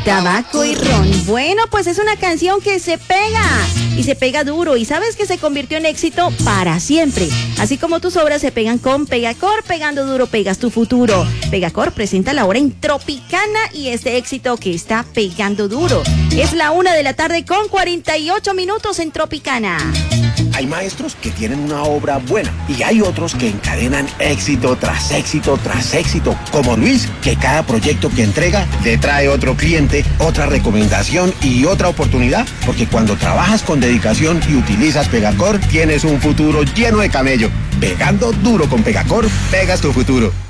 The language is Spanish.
tabaco y ron. Bueno, pues es una canción que se pega y se pega duro y sabes que se convirtió en éxito para siempre. Así como tus obras se pegan con Pegacor, pegando duro pegas tu futuro. Pegacor presenta la hora en Tropicana y este éxito que está pegando duro. Es la 1:00 con 48 minutos en Tropicana. Hay maestros que tienen una obra buena y hay otros que encadenan éxito tras éxito tras éxito, como Luis, que cada proyecto que entrega le trae otro cliente, otra recomendación y otra oportunidad, porque cuando trabajas con dedicación y utilizas Pegacor, tienes un futuro lleno de camello. Pegando duro con Pegacor, pegas tu futuro.